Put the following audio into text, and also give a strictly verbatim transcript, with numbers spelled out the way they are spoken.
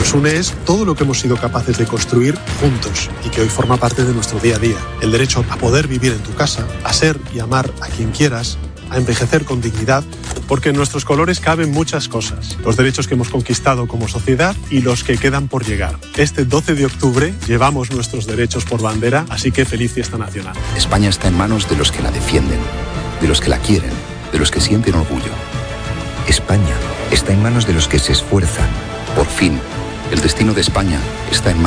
nos une es todo lo que hemos sido capaces de construir juntos y que hoy forma parte de nuestro día a día. El derecho a poder vivir en tu casa, a ser y amar a quien quieras, a envejecer con dignidad, porque en nuestros colores caben muchas cosas. Los derechos que hemos conquistado como sociedad y los que quedan por llegar. Este doce de octubre llevamos nuestros derechos por bandera, así que feliz fiesta nacional. España está en manos de los que la defienden, de los que la quieren, de los que sienten orgullo. España está en manos de los que se esfuerzan. Por fin, el destino de España está en manos